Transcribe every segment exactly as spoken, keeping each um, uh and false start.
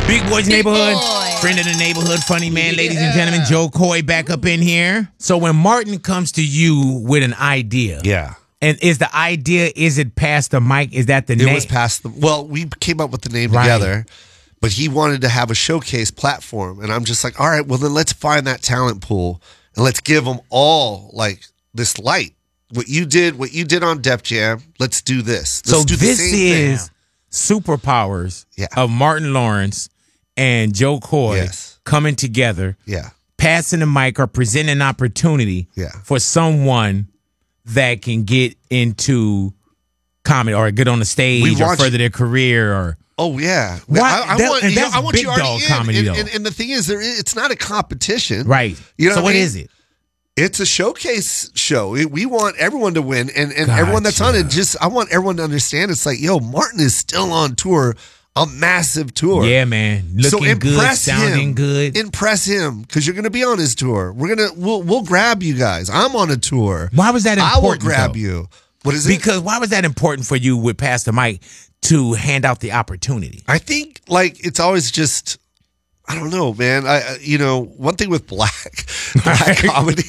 Big Boys Big Neighborhood, boy. friend of the neighborhood, funny man, Yeah. ladies and gentlemen, Joe Coy back up in here. So when Martin comes to you with an idea, Yeah. and is the idea, is it Pastor Mike? Is that the It name? was past the. Well, we came up with the name Right. together, but he wanted to have a showcase platform, and I'm just like, all right, well then let's find that talent pool and let's give them all like this light. What you did, what you did on Def Jam, let's do this. Let's so do the this same thing. is superpowers Yeah. of Martin Lawrence and Joe Coy Yes. coming together, Yeah, passing the mic or presenting an opportunity Yeah. for someone that can get into comedy or get on the stage We or want further their career or Oh yeah, Why- I, I that- want, and you know, that's I want big you already dog in. comedy, and, though. and, and the thing is, there is, it's not a competition, right. You know so what what I mean? is it? It's a showcase show. We- We want everyone to win, and, and everyone that's on Gotcha. it. Just I want everyone to understand. It's like, yo, Martin is still on tour, a massive tour. Yeah, man. Looking so good, impress sounding him. good. Impress him because you're going to be on his tour. We're gonna we'll we'll grab you guys. I'm on a tour. Why was that I will important? grab though? you. What is it? Because why was that important for you with Pastor Mike to hand out the opportunity? I think like it's always just I don't know, man. I I- you know one thing with black black comedy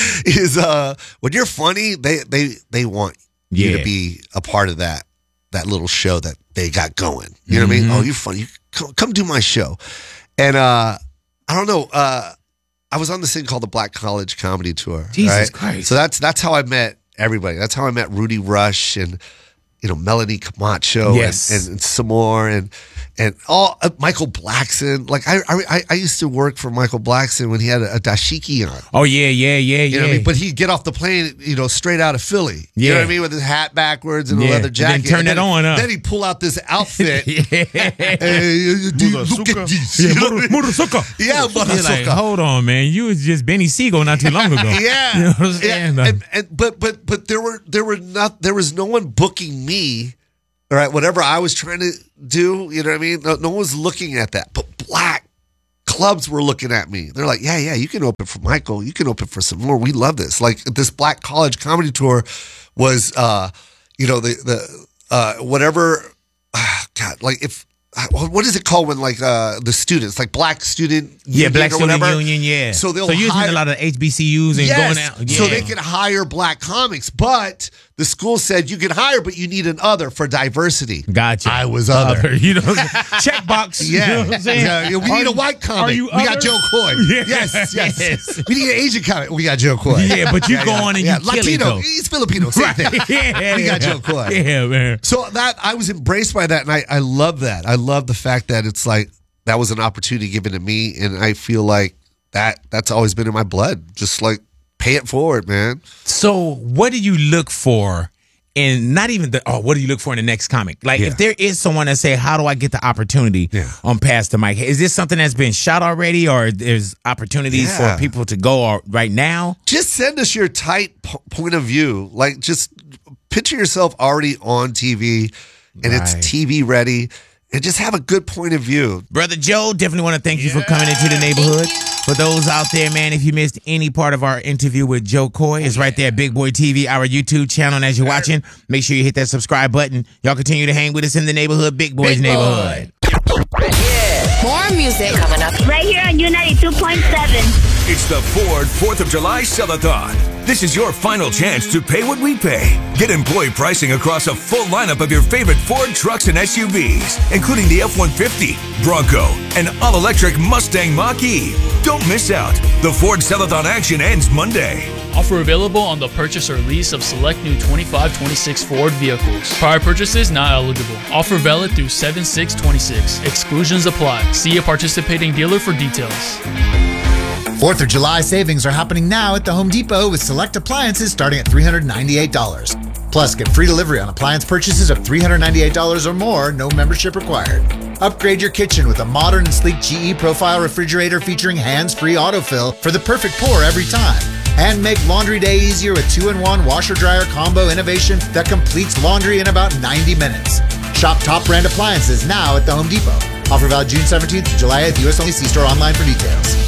is uh when you're funny, they they they want you Yeah. to be a part of that that little show that they got going. You know what I Mm-hmm. mean? Oh, you're funny. You come, come do my show. And uh I don't know. Uh I was on this thing called the Black College Comedy Tour. Jesus right? Christ. So that's that's how I met everybody. That's how I met Rudy Rush and you know Melanie Camacho Yes. and, and, and some more and and all uh, Michael Blackson. Like I, I I used to work for Michael Blackson when he had a, a dashiki on. Oh yeah, yeah, yeah, You yeah. know what I mean? But he'd get off the plane, you know, straight out of Philly. You know Yeah. what I mean? With his hat backwards and Yeah. a leather And then jacket. turn then, it on, huh? Then he'd pull out this outfit. yeah. Hey, dude, look at this. Yeah, You know what I mean? Motherfucker. Yeah, You're like, motherfucker. hold on, man. You was just Benny Siegel not too long ago. Yeah, You know what I'm yeah. saying? And, and, but but but there were there were not there was no one booking me. All right, whatever I was trying to do, you know what I mean? No, no one was looking at that. But black clubs were looking at me. They're like, yeah, yeah, you can open for Michael. You can open for some more. We love this. Like this Black College Comedy Tour was, uh, you know, the the uh, whatever. Uh, God, like if what is it called when like uh, the students, like Black Student Yeah, Union Black or Student whatever. Union, yeah. So they'll so using hire- a lot of H B C Us and Yes, going out. Yeah. so they can hire black comics, but the school said you can hire, but you need an other for diversity. Gotcha. I was other. You know, checkbox. Yeah, You know what I'm saying? yeah. We Are need a you- white Are comic. you We got other? Joe Coy. Yeah. Yes, yes, Yes. We need an Asian comic. We got Joe Coy. Yeah, but you Yeah, go yeah, on and yeah. you kill it, Latino. though. He's Filipino. Same thing. yeah, We got yeah. Joe Coy. Yeah, man. So that I was embraced by that, and I, I love that. I love the fact that it's like that was an opportunity given to me, and I feel like that that's always been in my blood. Just like pay it forward, man. So, what do you look for in not even the oh, what do you look for in the next comic? Like, Yeah. if there is someone that say, "How do I get the opportunity Yeah. on Pastor Mike?" Is this something that's been shot already, or there's opportunities Yeah. for people to go or- right now? Just send us your tight p- point of view. Like, just picture yourself already on T V, and Right. it's T V ready, and just have a good point of view. Brother Joe, definitely want to thank you for coming into the neighborhood. For those out there, man, if you missed any part of our interview with Joe Coy, it's right there, Big Boy T V, our YouTube channel. And as you're watching, make sure you hit that subscribe button. Y'all continue to hang with us in the neighborhood, Big Boy's Big Boy. neighborhood. More music coming up. Right here on U ninety-two point seven. It's the Ford fourth of July Sell-A-thon. This is your final chance to pay what we pay. Get employee pricing across a full lineup of your favorite Ford trucks and S U Vs, including the F one fifty, Bronco, and all-electric Mustang Mach-E. Don't miss out. The Ford Sell-A-thon action ends Monday. Offer available on the purchase or lease of select new twenty-five twenty-six Ford vehicles. Prior purchases not eligible. Offer valid through seven six twenty-six. Exclusions apply. See a participating dealer for details. fourth of July savings are happening now at the Home Depot with select appliances starting at three hundred ninety-eight dollars. Plus, get free delivery on appliance purchases of three hundred ninety-eight dollars or more, no membership required. Upgrade your kitchen with a modern and sleek G E Profile refrigerator featuring hands-free autofill for the perfect pour every time. And make laundry day easier with two in one washer-dryer combo innovation that completes laundry in about ninety minutes. Shop top brand appliances now at the Home Depot. Offer valid June seventeenth to July eighth, U S only. See store online for details.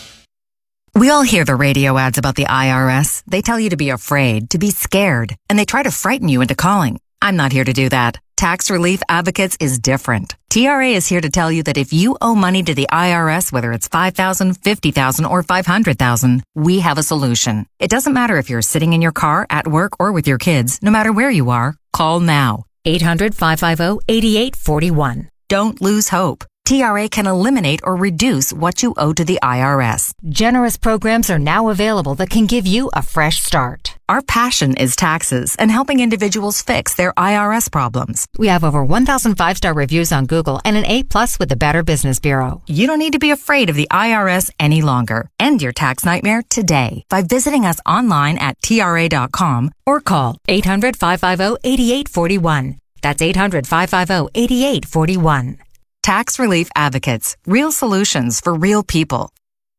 We all hear the radio ads about the I R S. They tell you to be afraid, to be scared, and they try to frighten you into calling. I'm not here to do that. Tax Relief Advocates is different. T R A is here to tell you that if you owe money to the I R S, whether it's five thousand dollars, fifty thousand dollars, or five hundred thousand dollars, we have a solution. It doesn't matter if you're sitting in your car, at work, or with your kids. No matter where you are, call now. eight hundred, five five zero, eight eight four one. Don't lose hope. T R A can eliminate or reduce what you owe to the I R S. Generous programs are now available that can give you a fresh start. Our passion is taxes and helping individuals fix their I R S problems. We have over one thousand five-star reviews on Google and an A plus with the Better Business Bureau. You don't need to be afraid of the I R S any longer. End your tax nightmare today by visiting us online at T R A dot com or call eight hundred, five five zero, eight eight four one. That's eight hundred, five five zero, eight eight four one. Tax Relief Advocates. Real solutions for real people.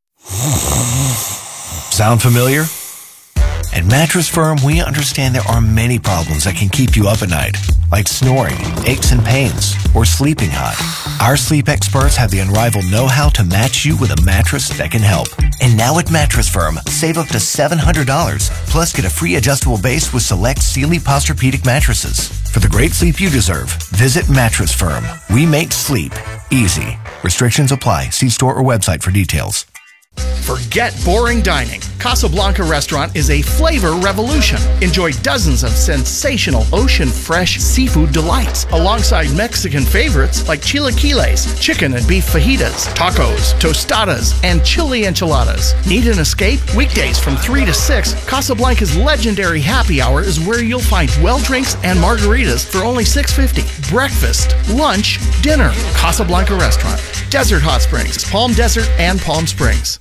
Sound familiar? At Mattress Firm, we understand there are many problems that can keep you up at night, like snoring, aches and pains, or sleeping hot. Our sleep experts have the unrivaled know-how to match you with a mattress that can help. And now at Mattress Firm, save up to seven hundred dollars, plus get a free adjustable base with select Sealy Posturepedic mattresses. For the great sleep you deserve, visit Mattress Firm. We make sleep easy. Restrictions apply. See store or website for details. Forget boring dining. Casablanca Restaurant is a flavor revolution. Enjoy dozens of sensational ocean-fresh seafood delights alongside Mexican favorites like chilaquiles, chicken and beef fajitas, tacos, tostadas, and chili enchiladas. Need an escape? Weekdays from three to six, Casablanca's legendary happy hour is where you'll find well drinks and margaritas for only six dollars and fifty cents. Breakfast, lunch, dinner. Casablanca Restaurant. Desert Hot Springs, Palm Desert, and Palm Springs.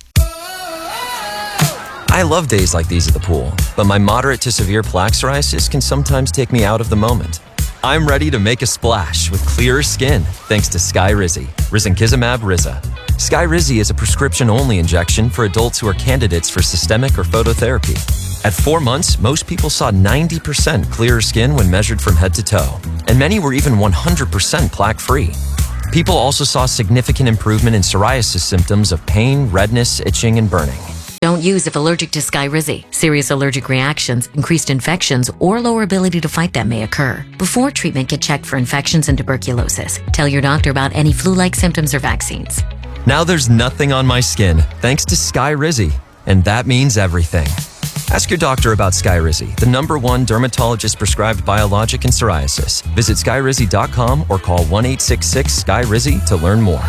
I love days like these at the pool, but my moderate to severe plaque psoriasis can sometimes take me out of the moment. I'm ready to make a splash with clearer skin thanks to Skyrizi, risankizumab Riza. Skyrizi is a prescription-only injection for adults who are candidates for systemic or phototherapy. At four months, most people saw ninety percent clearer skin when measured from head to toe, and many were even one hundred percent plaque-free. People also saw significant improvement in psoriasis symptoms of pain, redness, itching, and burning. Don't use if allergic to Skyrizi. Serious allergic reactions, increased infections, or lower ability to fight them may occur. Before treatment, get checked for infections and tuberculosis. Tell your doctor about any flu-like symptoms or vaccines. Now there's nothing on my skin thanks to Skyrizi, and that means everything. Ask your doctor about Skyrizi, the number one dermatologist-prescribed biologic in psoriasis. Visit skyrizi dot com or call one eight six six, S K Y R I Z I to learn more.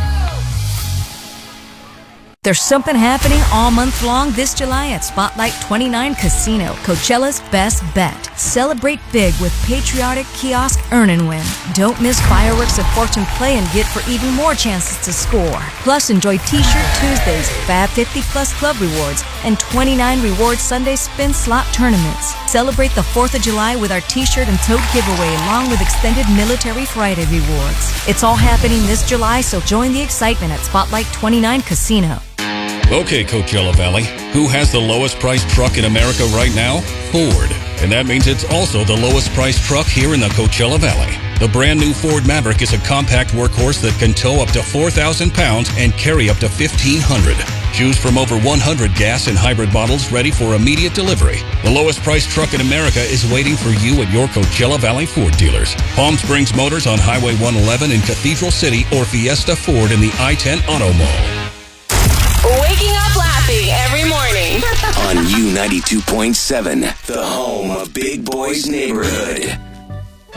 There's something happening all month long this July at Spotlight twenty-nine Casino, Coachella's best bet. Celebrate big with patriotic kiosk earn and win. Don't miss fireworks of fortune play and get for even more chances to score. Plus, enjoy T-shirt Tuesdays, Fab fifty plus club rewards, and twenty-nine reward Sunday spin slot tournaments. Celebrate the fourth of July with our T-shirt and tote giveaway along with extended Military Friday rewards. It's all happening this July, so join the excitement at Spotlight twenty-nine Casino. Okay, Coachella Valley, who has the lowest priced truck in America right now? Ford. And that means it's also the lowest priced truck here in the Coachella Valley. The brand new Ford Maverick is a compact workhorse that can tow up to four thousand pounds and carry up to fifteen hundred. Choose from over one hundred gas and hybrid models ready for immediate delivery. The lowest priced truck in America is waiting for you at your Coachella Valley Ford dealers. Palm Springs Motors on Highway one eleven in Cathedral City or Fiesta Ford in the I ten Auto Mall. Waking up laughing every morning. On U ninety-two point seven, the home of Big Boy's Neighborhood.